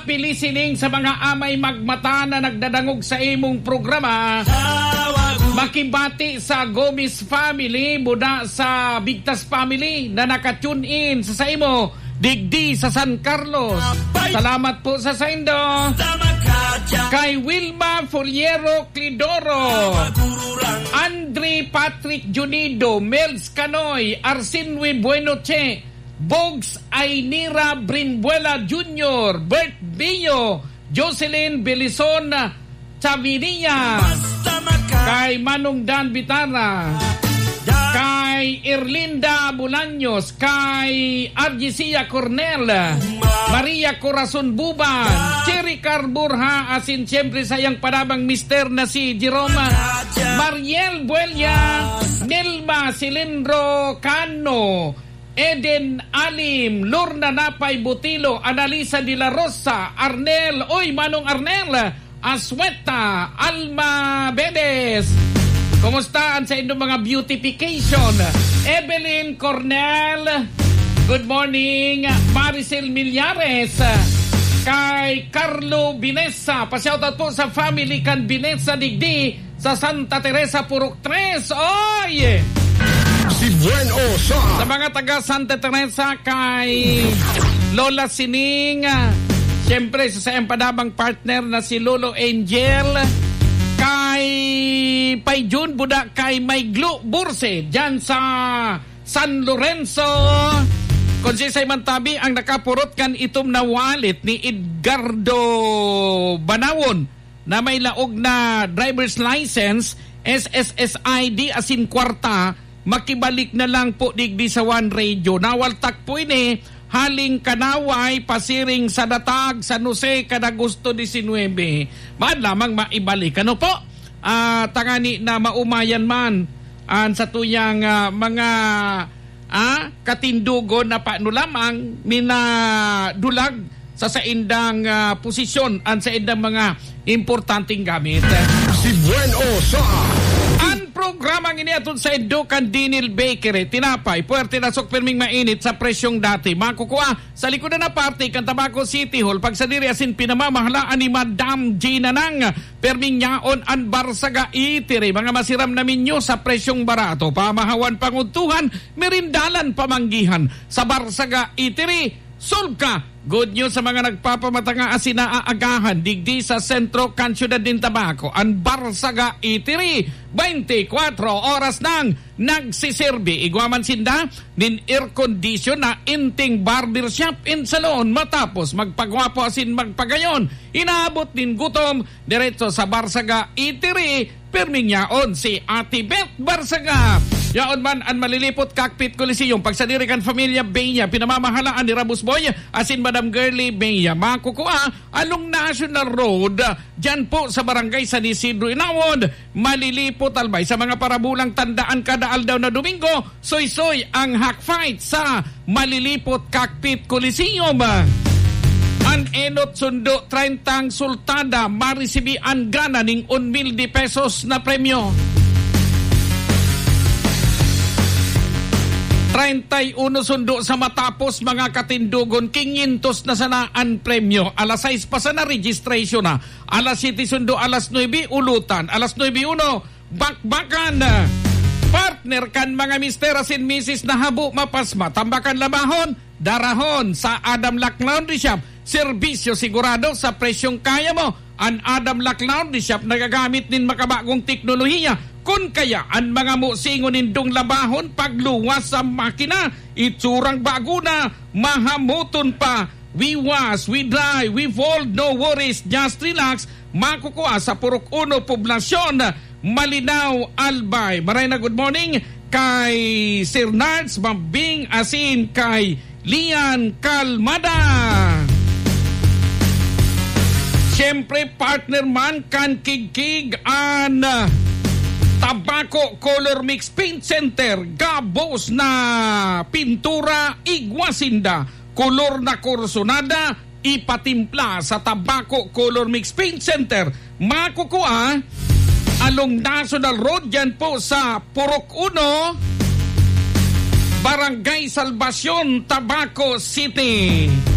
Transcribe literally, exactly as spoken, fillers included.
Apili sining sa mga amay magmata na nagdadangog sa imong programa. Makibati sa Gomez family, buda sa Bigtas family na naka-tune in sa sa imo. Digdi sa San Carlos. Salamat po sa saindo. Kay Wilma Foliero Clidoro, Andre Patrick Junido, Mels Canoy, Arsinwe Buenoche, Bogs Ainira Brinbuela Junior, Bert Billo, Jocelyn Belison Chaviria, kay Manong Dan Bitara, kay Erlinda Bulaños, kay Argisia Cornel, Maria Corazon Buban, Cherry Carburha, asin siyempre sayang panabang mister na si Jerome, Mariel Buelia, Nelma Cilindro Cano, Eden Alim, Lorna Napay Butilo, Analisa de la Rosa, Arnel, oy Manong Arnel, Asweta, Alma Bedes. Kumusta sa inyong mga beautification? Evelyn Cornel, good morning. Maricel Millares, kay Carlo Binesa, pa-shoutout po sa family kan Binesa Digdi sa Santa Teresa Purok tres. Oy! Si Buen Osa. Sa mga taga Santa Teresa, kay Lola Sining, siyempre sa sayang padabang partner na si Lolo Angel, kay Payjun Buda, kay Mayglo Burse dyan sa San Lorenzo. Kung si Simon Tabi ang nakapurot kan itom na wallet ni Edgardo Banawon na may laog na driver's license, S S S I D asin kwarta, makibalik na lang po digdi sa One Radio. Nawaltak po ini haling Kanaway, pasiring sa Datag, San Jose, kada Agosto nineteen. Maan lamang maibalik. Ano po? Uh, tangani na maumayan man an sa tuyang uh, mga uh, katindugon na paano lamang minadulag sa saindang uh, posisyon an sa indang mga importanteng gamit. Si Buen Osa. Ang programang iniatod sa Educan Dinil Bakery, tinapay, puwerte na sok perming mainit sa presyong dati. Makukuha sa likodan na parte kan Tabaco City Hall. Pag sa diri asin pinamamahalaan ni Madam Gina Nang, perming nyaon an Barsaga Itiri. Mga masiram na minyo sa presyong barato. Pamahawan panguntuhan, merindalan pamanggihan. Sa Barsaga Itiri, solve ka! Good news sa mga nagpapamatanga asin naaagahan digdi sa sentro kan Ciudad din Tabaco. Ang Barsaga Itiri, twenty-four oras nang nagsisirbi. Igwaman sinda din air condition na inting barbershop and salon. Matapos magpagwapo asin magpagayon, inaabot din gutom diretso sa Barsaga Itiri. Perming yaon si Ate Beth Barsaga. Yaon man ang malilipot cockpit Coliseum. Pagsadiri kan Familia Beya, pinamamahalaan ni Rabus Boy asin Madam Girlie Beya. Makukuha along National Road dyan po sa barangay San Isidro Inawod. Malilipot albay sa mga parabulang tandaan kada aldaw na Domingo. Soy-soy ang hack fight sa malilipot cockpit Coliseum. An enot sundo trentang sultada marisibi ang gana ning one mil de pesos na premyo. thirty-one sundo sa matapos mga katindugon, quinientos na sanaan premyo. Alas sais pa sana registration na. Alas siete sundo, alas nueve ulutan. Alas nueve uno bakbakan. Partner kan mga mister asin misis na habo mapasma. Tambakan labahon, darahon sa Adam Lack Laundry Shop. Serbisyo sigurado sa presyong kaya mo. Ang Adam Lack Laundry Shop nagagamit din makabagong teknolohiya. Kung kaya ang mga musingon nindong labahon pagluwas sa makina, itsurang bago na, mahamuton pa. We wash, we dry, we fold, no worries, just relax. Makukuha sa Purok Uno Poblasyon, Malinaw, Albay. Maray na good morning kay Sir Nards Mambing asin kay Lian Kalmada. Siyempre partner man kan kigkig an Tabaco Color Mix Paint Center, gabos na pintura igwasinda, kolor na kursonada, ipatimpla sa Tabaco Color Mix Paint Center. Makukuha along National Road yan po sa Purok Uno, Barangay Salvacion, Tabaco City.